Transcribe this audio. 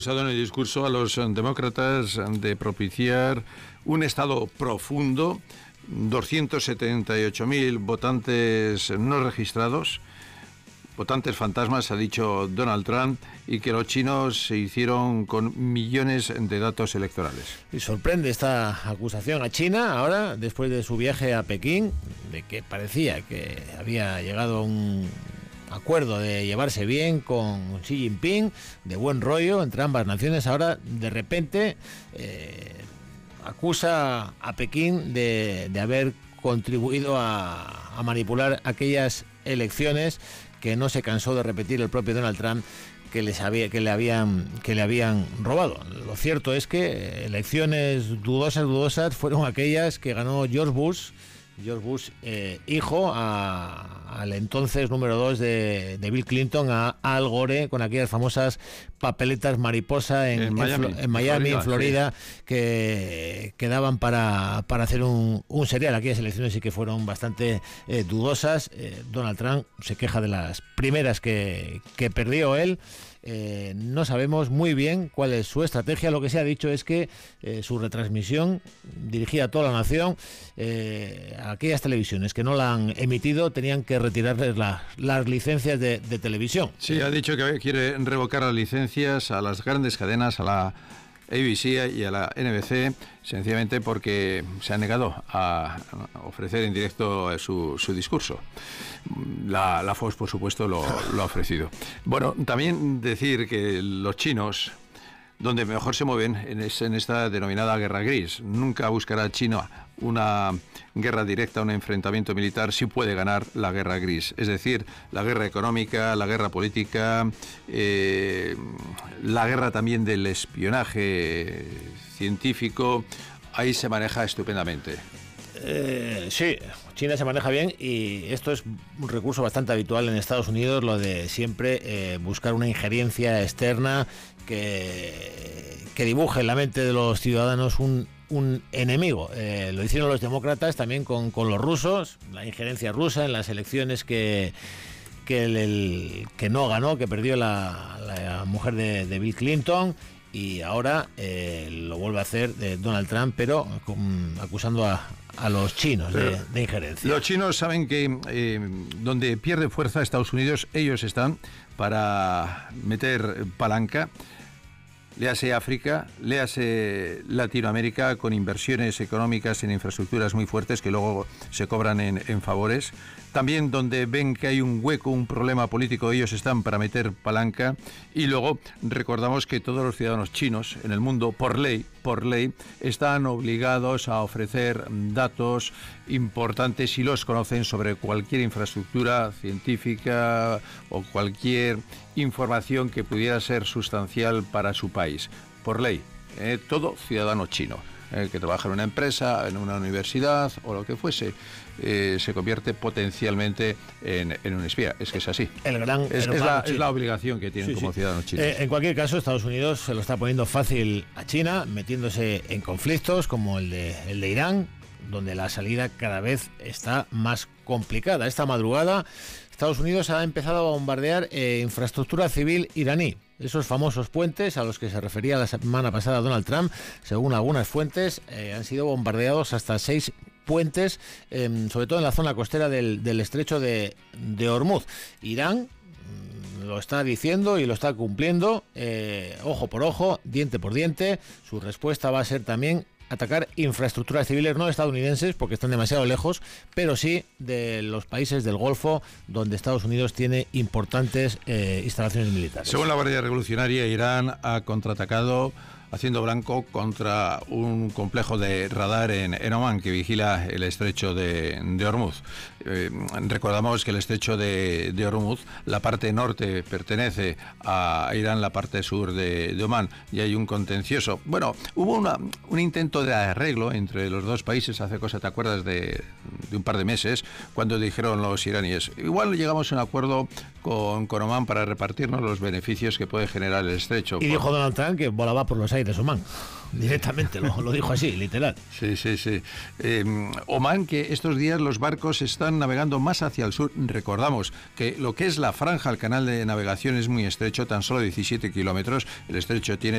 Usado en el discurso a los demócratas de propiciar un estado profundo, 278.000 votantes no registrados, votantes fantasmas, ha dicho Donald Trump, y que los chinos se hicieron con millones de datos electorales. Y sorprende esta acusación a China ahora, después de su viaje a Pekín, de que parecía que había llegado a un acuerdo de llevarse bien con Xi Jinping, de buen rollo entre ambas naciones. Ahora, de repente, acusa a Pekín de haber contribuido a manipular aquellas elecciones que no se cansó de repetir el propio Donald Trump que le habían robado. Lo cierto es que elecciones dudosas fueron aquellas que ganó George Bush, hijo, al entonces número 2 de Bill Clinton, a Al Gore, con aquellas famosas papeletas mariposa en Miami, en Florida, sí, que daban para hacer un serial. Aquellas elecciones sí que fueron bastante dudosas. Donald Trump se queja de las primeras que perdió él. No sabemos muy bien cuál es su estrategia. Lo que se ha dicho es que su retransmisión dirigida a toda la nación, a aquellas televisiones que no la han emitido tenían que retirarles las licencias de televisión. Sí, ha dicho que quiere revocar las licencias a las grandes cadenas, a la ABC y a la NBC, sencillamente porque se ha negado a ofrecer en directo su discurso. La Fox, por supuesto, lo ha ofrecido. Bueno, también decir que los chinos, donde mejor se mueven, es en esta denominada guerra gris. Nunca buscará China una guerra directa, un enfrentamiento militar, si puede ganar la guerra gris. Es decir, la guerra económica, la guerra política, la guerra también del espionaje científico, ahí se maneja estupendamente. Sí, China se maneja bien, y esto es un recurso bastante habitual en Estados Unidos, lo de siempre buscar una injerencia externa que dibuje en la mente de los ciudadanos un enemigo. Lo hicieron los demócratas también con los rusos, la injerencia rusa en las elecciones que no ganó, que perdió la mujer de Bill Clinton. Y ahora lo vuelve a hacer Donald Trump, pero acusando a los chinos de injerencia. Los chinos saben que donde pierde fuerza Estados Unidos, ellos están para meter palanca. Léase África, léase Latinoamérica, con inversiones económicas en infraestructuras muy fuertes que luego se cobran en favores. También donde ven que hay un hueco, un problema político, ellos están para meter palanca. Y luego recordamos que todos los ciudadanos chinos en el mundo, por ley, están obligados a ofrecer datos importantes, si los conocen, sobre cualquier infraestructura científica o cualquier información que pudiera ser sustancial para su país. Por ley, todo ciudadano chino que trabaja en una empresa, en una universidad o lo que fuese, se convierte potencialmente en un espía. Es que es así. Es la obligación que tienen como ciudadanos chinos. En cualquier caso, Estados Unidos se lo está poniendo fácil a China, metiéndose en conflictos como el de Irán, donde la salida cada vez está más complicada. Esta madrugada, Estados Unidos ha empezado a bombardear infraestructura civil iraní. Esos famosos puentes a los que se refería la semana pasada Donald Trump, según algunas fuentes, han sido bombardeados hasta 6 puentes, sobre todo en la zona costera del estrecho de Hormuz. Irán lo está diciendo y lo está cumpliendo, ojo por ojo, diente por diente. Su respuesta va a ser también atacar infraestructuras civiles no estadounidenses, porque están demasiado lejos, pero sí de los países del Golfo, donde Estados Unidos tiene importantes instalaciones militares. Según la Guardia Revolucionaria, Irán ha contraatacado haciendo blanco contra un complejo de radar en Omán que vigila el estrecho de Hormuz. Recordamos que el estrecho de Hormuz, la parte norte pertenece a Irán, la parte sur de Omán, y hay un contencioso. Bueno, hubo un intento de arreglo entre los dos países hace cosa, ¿te acuerdas? De un par de meses, cuando dijeron los iraníes, igual llegamos a un acuerdo con Omán para repartirnos los beneficios que puede generar el estrecho. Y dijo Donald Trump que volaba por los aires Omán. Directamente, lo dijo así, literal. Sí. Omán, que estos días los barcos están navegando más hacia el sur. Recordamos que lo que es la franja, el canal de navegación es muy estrecho, tan solo 17 kilómetros. El estrecho tiene